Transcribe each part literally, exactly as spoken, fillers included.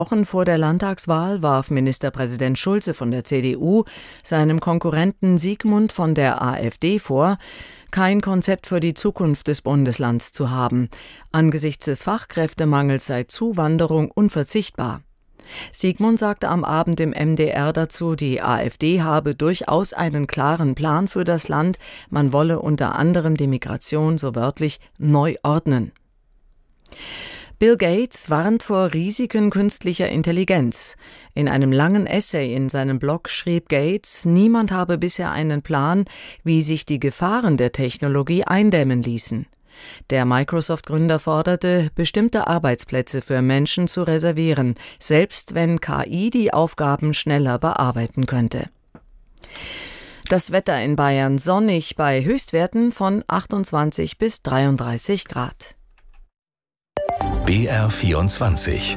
Wochen vor der Landtagswahl warf Ministerpräsident Schulze von der C D U seinem Konkurrenten Sigmund von der AfD vor, kein Konzept für die Zukunft des Bundeslands zu haben. Angesichts des Fachkräftemangels sei Zuwanderung unverzichtbar. Sigmund sagte am Abend im M D R dazu, die AfD habe durchaus einen klaren Plan für das Land, man wolle unter anderem die Migration so wörtlich neu ordnen. Bill Gates warnt vor Risiken künstlicher Intelligenz. In einem langen Essay in seinem Blog schrieb Gates, niemand habe bisher einen Plan, wie sich die Gefahren der Technologie eindämmen ließen. Der Microsoft-Gründer forderte, bestimmte Arbeitsplätze für Menschen zu reservieren, selbst wenn K I die Aufgaben schneller bearbeiten könnte. Das Wetter in Bayern sonnig bei Höchstwerten von achtundzwanzig bis dreiunddreißig Grad. B R vierundzwanzig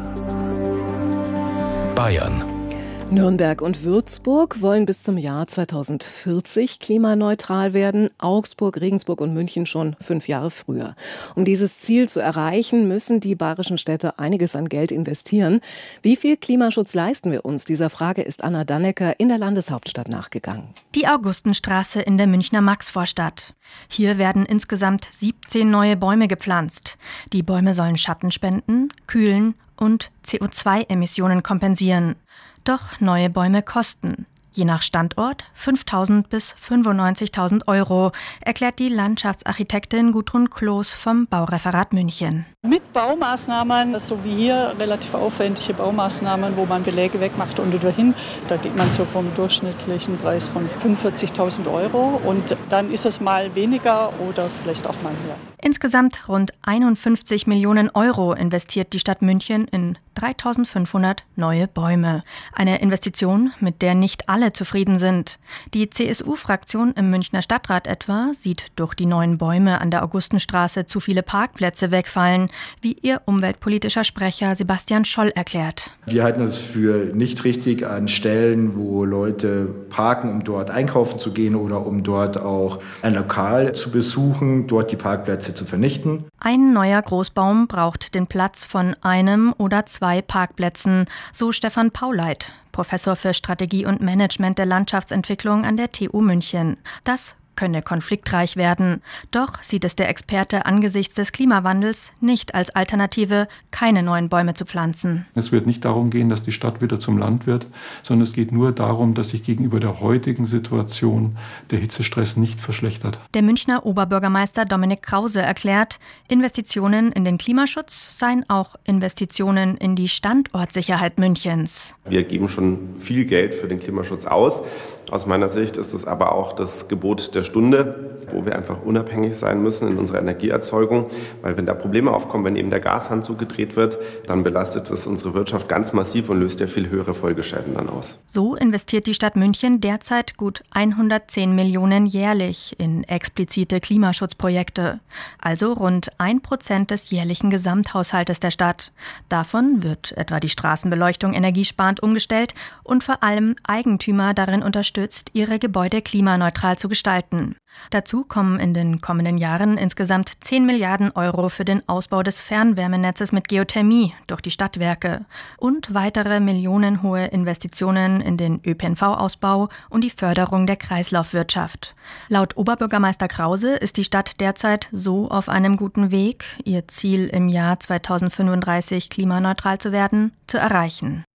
Bayern. Nürnberg und Würzburg wollen bis zum Jahr zweitausendvierzig klimaneutral werden, Augsburg, Regensburg und München schon fünf Jahre früher. Um dieses Ziel zu erreichen, müssen die bayerischen Städte einiges an Geld investieren. Wie viel Klimaschutz leisten wir uns? Dieser Frage ist Anna Dannecker in der Landeshauptstadt nachgegangen. Die Augustenstraße in der Münchner Maxvorstadt. Hier werden insgesamt siebzehn neue Bäume gepflanzt. Die Bäume sollen Schatten spenden, kühlen und C O zwei Emissionen kompensieren. Doch neue Bäume kosten, je nach Standort, fünftausend bis fünfundneunzigtausend Euro, erklärt die Landschaftsarchitektin Gudrun Kloß vom Baureferat München. Mit Baumaßnahmen, so wie hier relativ aufwendige Baumaßnahmen, wo man Beläge wegmacht und wieder hin, da geht man so vom durchschnittlichen Preis von fünfundvierzigtausend Euro und dann ist es mal weniger oder vielleicht auch mal mehr. Insgesamt rund einundfünfzig Millionen Euro investiert die Stadt München in dreitausendfünfhundert neue Bäume. Eine Investition, mit der nicht alle zufrieden sind. Die C S U-Fraktion im Münchner Stadtrat etwa sieht durch die neuen Bäume an der Augustenstraße zu viele Parkplätze wegfallen, wie ihr umweltpolitischer Sprecher Sebastian Scholl erklärt. Wir halten es für nicht richtig an Stellen, wo Leute parken, um dort einkaufen zu gehen oder um dort auch ein Lokal zu besuchen, dort die Parkplätze zu vernichten. Ein neuer Großbaum braucht den Platz von einem oder zwei Parkplätzen, so Stefan Pauleit, Professor für Strategie und Management der Landschaftsentwicklung an der T U München. Das könne konfliktreich werden. Doch sieht es der Experte angesichts des Klimawandels nicht als Alternative, keine neuen Bäume zu pflanzen. Es wird nicht darum gehen, dass die Stadt wieder zum Land wird, sondern es geht nur darum, dass sich gegenüber der heutigen Situation der Hitzestress nicht verschlechtert. Der Münchner Oberbürgermeister Dominik Krause erklärt, Investitionen in den Klimaschutz seien auch Investitionen in die Standortsicherheit Münchens. Wir geben schon viel Geld für den Klimaschutz aus. Aus meiner Sicht ist es aber auch das Gebot der Stunde, wo wir einfach unabhängig sein müssen in unserer Energieerzeugung. Weil wenn da Probleme aufkommen, wenn eben der Gashahn zugedreht wird, dann belastet das unsere Wirtschaft ganz massiv und löst ja viel höhere Folgeschäden dann aus. So investiert die Stadt München derzeit gut hundertzehn Millionen jährlich in explizite Klimaschutzprojekte. Also rund ein Prozent des jährlichen Gesamthaushaltes der Stadt. Davon wird etwa die Straßenbeleuchtung energiesparend umgestellt und vor allem Eigentümer darin unterstützt, ihre Gebäude klimaneutral zu gestalten. Dazu kommen in den kommenden Jahren insgesamt zehn Milliarden Euro für den Ausbau des Fernwärmenetzes mit Geothermie durch die Stadtwerke und weitere millionenhohe Investitionen in den Ö P N V-Ausbau und die Förderung der Kreislaufwirtschaft. Laut Oberbürgermeister Krause ist die Stadt derzeit so auf einem guten Weg, ihr Ziel im Jahr zweitausendfünfunddreißig klimaneutral zu werden, zu erreichen.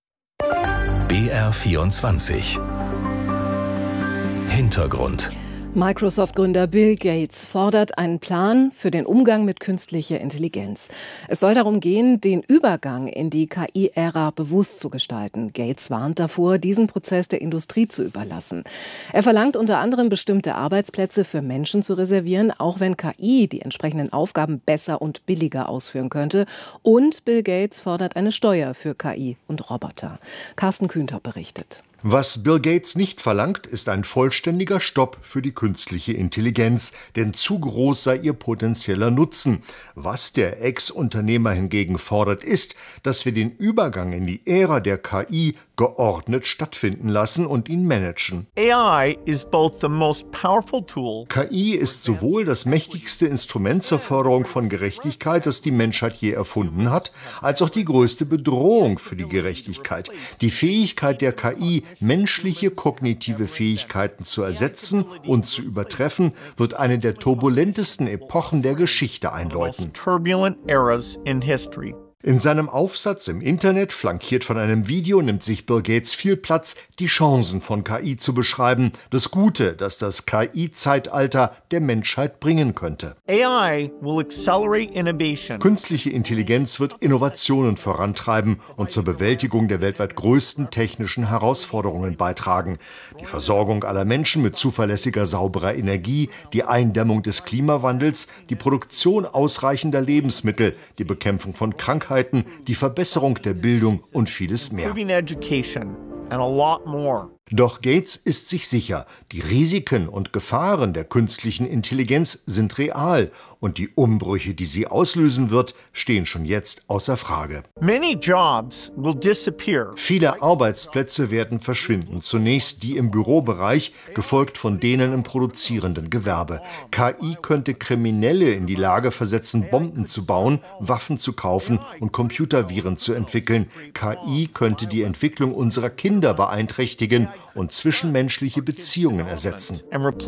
B R vierundzwanzig Hintergrund. Microsoft-Gründer Bill Gates fordert einen Plan für den Umgang mit künstlicher Intelligenz. Es soll darum gehen, den Übergang in die K I-Ära bewusst zu gestalten. Gates warnt davor, diesen Prozess der Industrie zu überlassen. Er verlangt unter anderem, bestimmte Arbeitsplätze für Menschen zu reservieren, auch wenn K I die entsprechenden Aufgaben besser und billiger ausführen könnte. Und Bill Gates fordert eine Steuer für K I und Roboter. Carsten Kühnter berichtet. Was Bill Gates nicht verlangt, ist ein vollständiger Stopp für die künstliche Intelligenz, denn zu groß sei ihr potenzieller Nutzen. Was der Ex-Unternehmer hingegen fordert, ist, dass wir den Übergang in die Ära der K I geordnet stattfinden lassen und ihn managen. A I is both the most powerful tool. K I ist sowohl das mächtigste Instrument zur Förderung von Gerechtigkeit, das die Menschheit je erfunden hat, als auch die größte Bedrohung für die Gerechtigkeit. Die Fähigkeit der K I, menschliche kognitive Fähigkeiten zu ersetzen und zu übertreffen, wird eine der turbulentesten Epochen der Geschichte einläuten. In seinem Aufsatz im Internet, flankiert von einem Video, nimmt sich Bill Gates viel Platz, die Chancen von K I zu beschreiben, das Gute, das das K I-Zeitalter der Menschheit bringen könnte. A I will accelerate innovation. Künstliche Intelligenz wird Innovationen vorantreiben und zur Bewältigung der weltweit größten technischen Herausforderungen beitragen. Die Versorgung aller Menschen mit zuverlässiger, sauberer Energie, die Eindämmung des Klimawandels, die Produktion ausreichender Lebensmittel, die Bekämpfung von Krankheiten, die Verbesserung der Bildung und vieles mehr. Doch Gates ist sich sicher, die Risiken und Gefahren der künstlichen Intelligenz sind real und die Umbrüche, die sie auslösen wird, stehen schon jetzt außer Frage. Many jobs will disappear. Viele Arbeitsplätze werden verschwinden, zunächst die im Bürobereich, gefolgt von denen im produzierenden Gewerbe. K I könnte Kriminelle in die Lage versetzen, Bomben zu bauen, Waffen zu kaufen und Computerviren zu entwickeln. K I könnte die Entwicklung unserer Kinder beeinträchtigen und zwischenmenschliche Beziehungen ersetzen.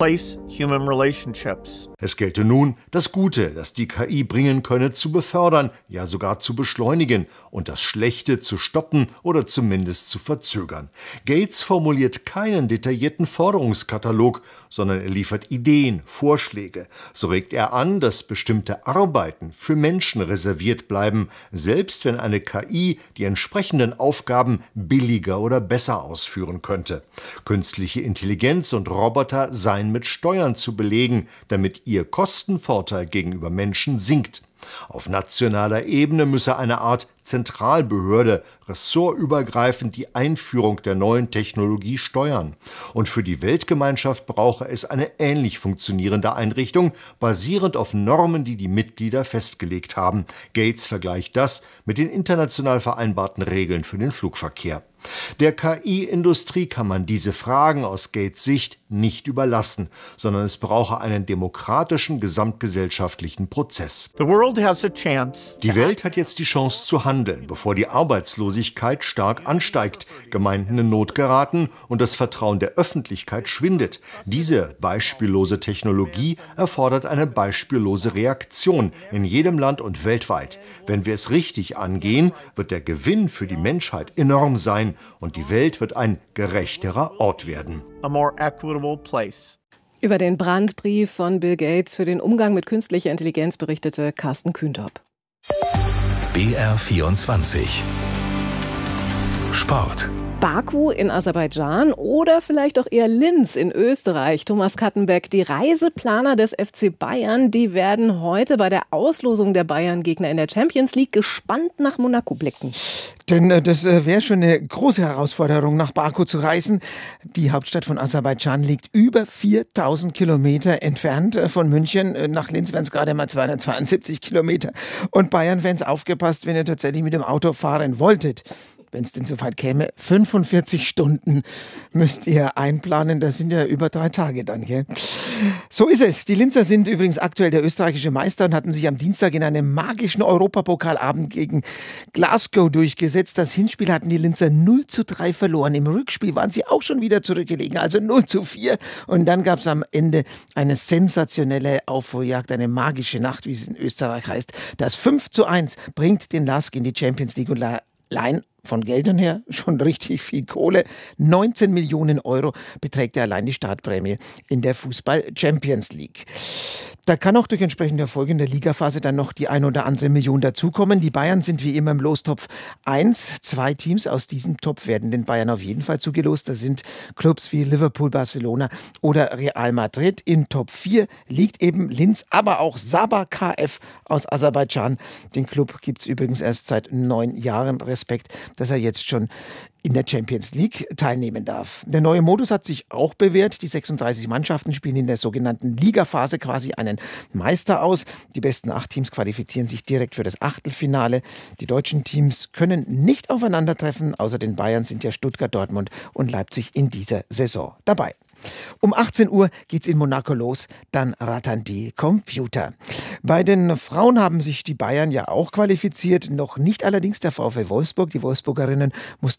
Es gelte nun, das Gute, das die K I bringen könne, zu befördern, ja sogar zu beschleunigen und das Schlechte zu stoppen oder zumindest zu verzögern. Gates formuliert keinen detaillierten Forderungskatalog, sondern er liefert Ideen, Vorschläge. So regt er an, dass bestimmte Arbeiten für Menschen reserviert bleiben, selbst wenn eine K I die entsprechenden Aufgaben billiger oder besser ausführen könnte. Künstliche Intelligenz und Roboter seien mit Steuern zu belegen, damit ihr Kostenvorteil gegenüber Menschen sinkt. Auf nationaler Ebene müsse eine Art Zentralbehörde ressortübergreifend die Einführung der neuen Technologie steuern. Und für die Weltgemeinschaft brauche es eine ähnlich funktionierende Einrichtung, basierend auf Normen, die die Mitglieder festgelegt haben. Gates vergleicht das mit den international vereinbarten Regeln für den Flugverkehr. Der K I-Industrie kann man diese Fragen aus Gates Sicht nicht überlassen, sondern es brauche einen demokratischen gesamtgesellschaftlichen Prozess. The world has a chance. Die Welt hat jetzt die Chance zu handeln, bevor die Arbeitslosigkeit stark ansteigt, Gemeinden in Not geraten und das Vertrauen der Öffentlichkeit schwindet. Diese beispiellose Technologie erfordert eine beispiellose Reaktion in jedem Land und weltweit. Wenn wir es richtig angehen, wird der Gewinn für die Menschheit enorm sein und die Welt wird ein gerechterer Ort werden. A more equitable place. Über den Brandbrief von Bill Gates für den Umgang mit künstlicher Intelligenz berichtete Carsten Kühntop. B R vierundzwanzig Sport. Baku in Aserbaidschan oder vielleicht auch eher Linz in Österreich. Thomas Kattenbeck, die Reiseplaner des F C Bayern, die werden heute bei der Auslosung der Bayern-Gegner in der Champions League gespannt nach Monaco blicken. Denn äh, das äh, wäre schon eine große Herausforderung, nach Baku zu reisen. Die Hauptstadt von Aserbaidschan liegt über viertausend Kilometer entfernt äh, von München. Äh, nach Linz wären es gerade mal zweihundertzweiundsiebzig Kilometer. Und Bayern wären es aufgepasst, wenn ihr tatsächlich mit dem Auto fahren wolltet. Wenn es denn so weit käme, fünfundvierzig Stunden müsst ihr einplanen. Das sind ja über drei Tage dann, gell? So ist es. Die Linzer sind übrigens aktuell der österreichische Meister und hatten sich am Dienstag in einem magischen Europapokalabend gegen Glasgow durchgesetzt. Das Hinspiel hatten die Linzer null zu drei verloren. Im Rückspiel waren sie auch schon wieder zurückgelegen, also null zu vier. Und dann gab es am Ende eine sensationelle Aufholjagd, eine magische Nacht, wie es in Österreich heißt. Das fünf zu eins bringt den L A S K in die Champions League und allein von Geldern her schon richtig viel Kohle. neunzehn Millionen Euro beträgt ja allein die Startprämie in der Fußball-Champions League. Da kann auch durch entsprechende Erfolge in der Ligaphase dann noch die ein oder andere Million dazukommen. Die Bayern sind wie immer im Lostopf eins. Zwei Teams aus diesem Topf werden den Bayern auf jeden Fall zugelost. Das sind Clubs wie Liverpool, Barcelona oder Real Madrid. In Top vier liegt eben Linz, aber auch Sabah K F aus Aserbaidschan. Den Club gibt es übrigens erst seit neun Jahren. Respekt, dass er jetzt schon in der Champions League teilnehmen darf. Der neue Modus hat sich auch bewährt. Die sechsunddreißig Mannschaften spielen in der sogenannten Ligaphase quasi einen Meister aus. Die besten acht Teams qualifizieren sich direkt für das Achtelfinale. Die deutschen Teams können nicht aufeinandertreffen. Außer den Bayern sind ja Stuttgart, Dortmund und Leipzig in dieser Saison dabei. Um achtzehn Uhr geht's in Monaco los, dann rattern die Computer. Bei den Frauen haben sich die Bayern ja auch qualifiziert, noch nicht allerdings der VfL Wolfsburg. Die Wolfsburgerinnen mussten